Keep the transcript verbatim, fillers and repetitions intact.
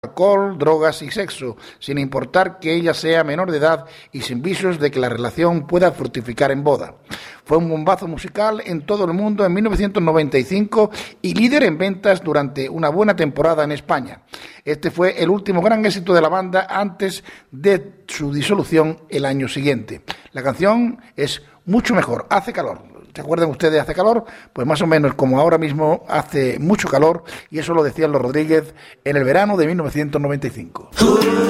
alcohol, drogas y sexo, sin importar que ella sea menor de edad y sin visos de que la relación pueda fructificar en boda. Fue un bombazo musical en todo el mundo en mil novecientos noventa y cinco y líder en ventas durante una buena temporada en España. Este fue el último gran éxito de la banda antes de su disolución el año siguiente. La canción es mucho mejor, Hace calor. ¿Se acuerdan ustedes de Hace calor? Pues más o menos como ahora mismo hace mucho calor, y eso lo decían los Rodríguez en el verano de mil novecientos noventa y cinco.